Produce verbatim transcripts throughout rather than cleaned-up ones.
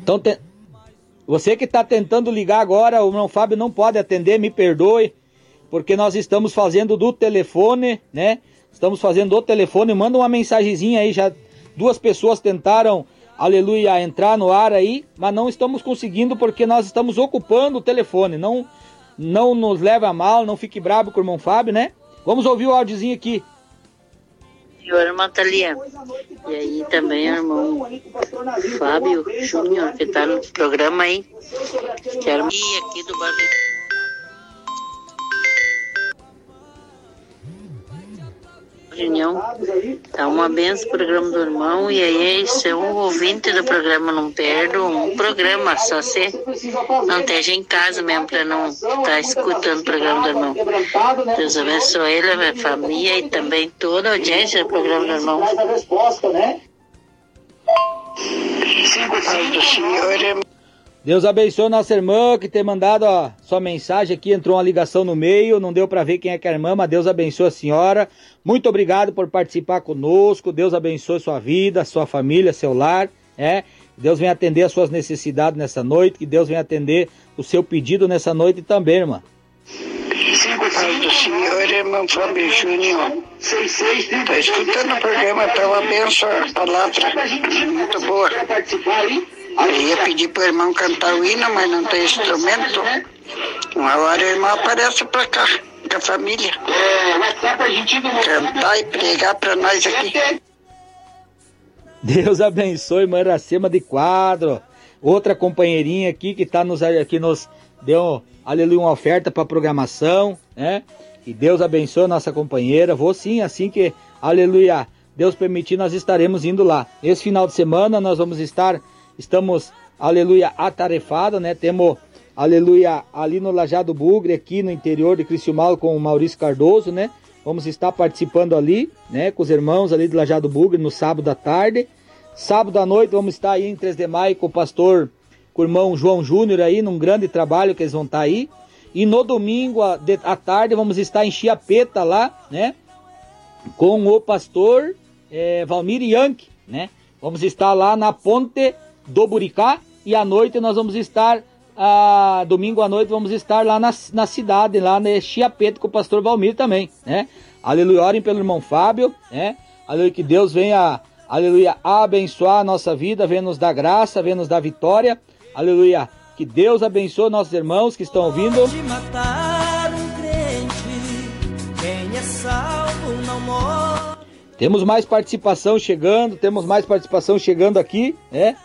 Então, te... você que está tentando ligar agora, o irmão Fábio não pode atender, me perdoe, porque nós estamos fazendo do telefone, né? Estamos fazendo do telefone, manda uma mensagenzinha aí, já duas pessoas tentaram, aleluia, entrar no ar aí, mas não estamos conseguindo porque nós estamos ocupando o telefone, não, não nos leva a mal, não fique bravo com o irmão Fábio, né? Vamos ouvir o áudiozinho aqui. Senhor, irmã Thalia, e aí também o irmão Fábio Júnior, que tá no programa aí, quero ir aqui do bairro. Reunião, tá uma benção o programa do irmão, e aí se é um ouvinte do programa, não perde um programa, só se não esteja em casa mesmo para não estar tá escutando o programa do irmão. Deus abençoe ele, a família e também toda a audiência do programa do irmão. Deus abençoe nossa irmã que tem mandado a sua mensagem aqui, entrou uma ligação no meio, não deu para ver quem é que é a irmã, mas Deus abençoe a senhora. Muito obrigado por participar conosco, Deus abençoe sua vida, sua família, seu lar, é? Deus venha atender as suas necessidades nessa noite, que Deus venha atender o seu pedido nessa noite também, irmã. Paz do Senhor, irmão Fábio Júnior. Estou escutando o programa, está uma benção, a palavra muito boa. Eu ia pedir para o irmão cantar o hino, mas não tem instrumento. Uma hora o irmão aparece para cá, com a família. Cantar e pregar para nós aqui. Deus abençoe, irmã Iracema de Quadro. Outra companheirinha aqui que, tá nos, que nos deu, aleluia, uma oferta para programação, né? E Deus abençoe a nossa companheira. Vou sim, assim que, aleluia, Deus permitir, nós estaremos indo lá. Esse final de semana nós vamos estar... Estamos, aleluia, atarefados, né? Temos, aleluia, ali no Lajado Bugre, aqui no interior de Criciúmal, com o Maurício Cardoso, né? Vamos estar participando ali, né? Com os irmãos ali do Lajado Bugre no sábado à tarde. Sábado à noite vamos estar aí em três de maio com o pastor, com o irmão João Júnior aí, num grande trabalho que eles vão estar aí. E no domingo à, de, à tarde vamos estar em Chiapeta lá, né? Com o pastor é, Valmir Yankee, né? Vamos estar lá na Ponte do Buricá, e à noite nós vamos estar, ah, domingo à noite vamos estar lá na, na cidade, lá na Chiapeta com o pastor Valmir também, né? Aleluia, orem pelo irmão Fábio, né? Aleluia, que Deus venha, aleluia, abençoar a nossa vida, venha nos dar graça, venha nos dar vitória, aleluia, que Deus abençoe nossos irmãos que estão ouvindo. Pode matar um crente, quem é salvo não morre. Temos mais participação chegando, temos mais participação chegando aqui, né?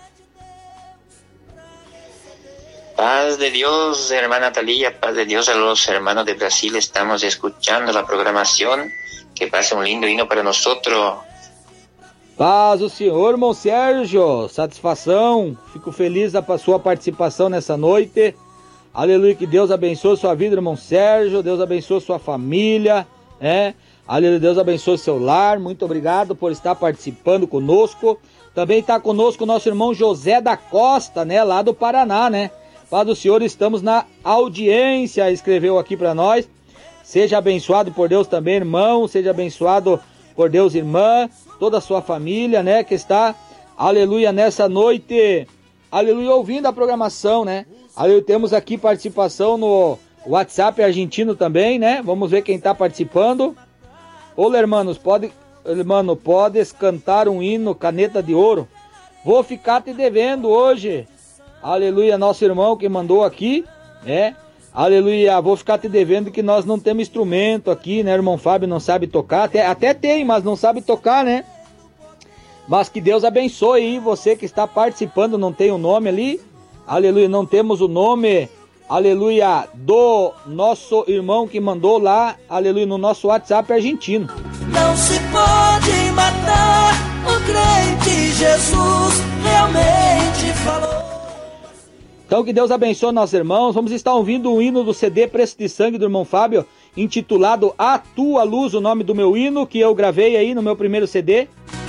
Paz de Dios, hermana Thalia, paz de Dios a los hermanos de Brasil, estamos escuchando la programación, que pase un lindo hino para nosotros. Paz o Senhor, irmão Sérgio, satisfação, fico feliz da sua participação nessa noite, aleluia, que Deus abençoe sua vida, irmão Sérgio, Deus abençoe sua família, né? Aleluia, Deus abençoe seu lar, muito obrigado por estar participando conosco. Também está conosco o nosso irmão José da Costa, né, lá do Paraná, né? Paz do Senhor, estamos na audiência, escreveu aqui para nós. Seja abençoado por Deus também, irmão, seja abençoado por Deus, irmã, toda a sua família, né, que está, aleluia, nessa noite, aleluia, ouvindo a programação, né? Aleluia, temos aqui participação no WhatsApp argentino também, né? Vamos ver quem está participando. Olá, hermanos, pode, irmão, podes cantar um hino, caneta de ouro? Vou ficar te devendo hoje. Aleluia, nosso irmão que mandou aqui, né? Aleluia, vou ficar te devendo que nós não temos instrumento aqui, né? Irmão Fábio não sabe tocar, até, até tem, mas não sabe tocar, né? Mas que Deus abençoe aí, você que está participando, não tem o nome ali. Aleluia, não temos o nome, aleluia, do nosso irmão que mandou lá, aleluia, no nosso WhatsApp argentino. Não se pode matar o crente, Jesus realmente falou. Então que Deus abençoe nossos irmãos. Vamos estar ouvindo o hino do C D Preço de Sangue do irmão Fábio, intitulado A Tua Luz, o nome do meu hino, que eu gravei aí no meu primeiro C D.